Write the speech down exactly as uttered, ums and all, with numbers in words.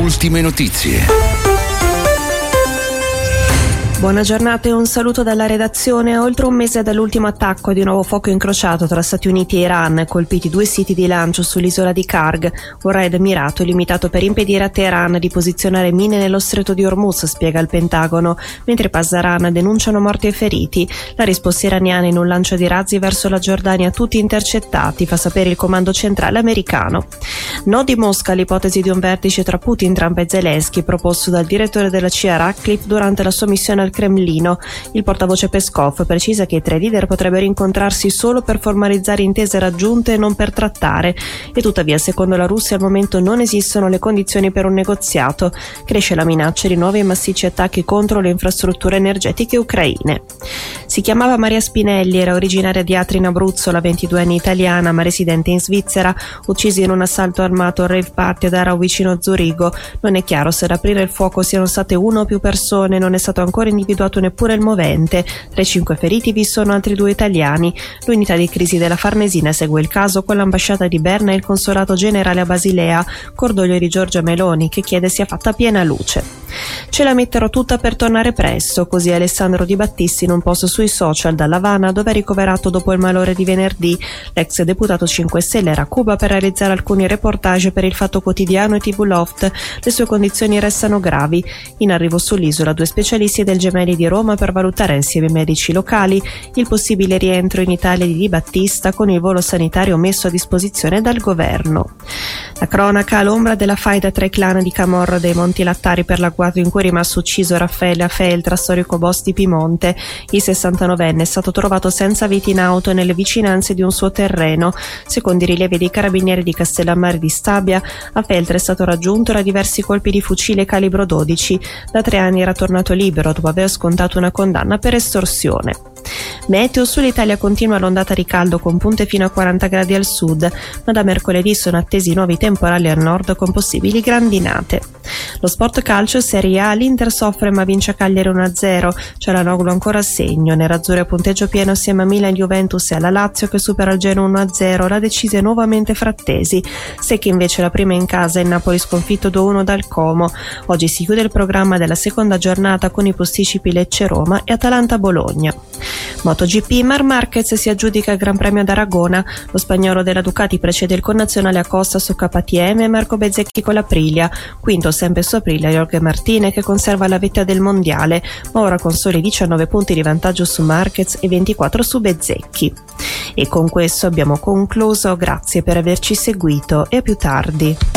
ultime notizie. Buona giornata e un saluto dalla redazione. A oltre un mese dall'ultimo attacco di nuovo fuoco incrociato tra Stati Uniti e Iran, colpiti due siti di lancio sull'isola di Karg, un raid mirato limitato per impedire a Teheran di posizionare mine nello stretto di Hormuz, spiega il Pentagono, mentre Pasdaran denunciano morti e feriti. La risposta iraniana in un lancio di razzi verso la Giordania, tutti intercettati, fa sapere il comando centrale americano. No di Mosca all'ipotesi di un vertice tra Putin, Trump e Zelensky proposto dal direttore della C I A Ratcliffe durante la sua missione al Cremlino. Il portavoce Peskov precisa che i tre leader potrebbero incontrarsi solo per formalizzare intese raggiunte e non per trattare, e tuttavia secondo la Russia al momento non esistono le condizioni per un negoziato. Cresce la minaccia di nuovi e massicci attacchi contro le infrastrutture energetiche ucraine. Si chiamava Maria Spinelli, era originaria di Atri in Abruzzo, la ventiduenne italiana ma residente in Svizzera, uccisa in un assalto armato al rave party ad Arau vicino a Zurigo. Non è chiaro se ad aprire il fuoco siano state una o più persone, non è stato ancora individuato neppure il movente. Tra i cinque feriti vi sono altri due italiani. L'unità di crisi della Farnesina segue il caso con l'ambasciata di Berna e il consolato generale a Basilea, cordoglio di Giorgia Meloni che chiede sia fatta piena luce. Ce la metterò tutta per tornare presto, così Alessandro Di Battisti in un post sui social dalla Havana, dove è ricoverato dopo il malore di venerdì. L'ex deputato cinque Stelle era a Cuba per realizzare alcuni reportage per il Fatto Quotidiano e T V Loft. Le sue condizioni restano gravi. In arrivo sull'isola due specialisti del Gemelli di Roma per valutare insieme ai medici locali il possibile rientro in Italia di Di Battista con il volo sanitario messo a disposizione dal governo. La cronaca all'ombra della faida tra i clan di Camorra dei Monti Lattari per l'agguato in cui è rimasto ucciso Raffaele Feltra, storico boss di Piemonte. Il sessantanovenne è stato trovato senza vita in auto nelle vicinanze di un suo terreno. Secondo i rilievi dei carabinieri di Castellammare di Stabia, a Feltra è stato raggiunto da diversi colpi di fucile calibro dodici. Da tre anni era tornato libero dopo aver scontato una condanna per estorsione. Meteo: sull'Italia continua l'ondata di caldo con punte fino a quaranta gradi al sud, ma da mercoledì sono attesi nuovi temporali al nord con possibili grandinate. Lo sport calcio Serie A: l'Inter soffre ma vince a Cagliari uno a zero, Cialanoglu ancora a segno, nerazzurri a punteggio pieno assieme a Milan, Juventus e alla Lazio che supera il Genoa uno a zero, la decisa è nuovamente Frattesi. Secchi invece la prima in casa, il Napoli sconfitto due a uno dal Como. Oggi si chiude il programma della seconda giornata con i posticipi Lecce-Roma e Atalanta-Bologna. MotoGP: Marc Marquez si aggiudica il Gran Premio d'Aragona, lo spagnolo della Ducati precede il connazionale Acosta su K T M e Marco Bezzecchi con l'Aprilia, quinto sempre su Aprilia Jorge Martinez che conserva la vetta del mondiale, ma ora con soli diciannove punti di vantaggio su Marquez e ventiquattro su Bezzecchi. E con questo abbiamo concluso, grazie per averci seguito e a più tardi.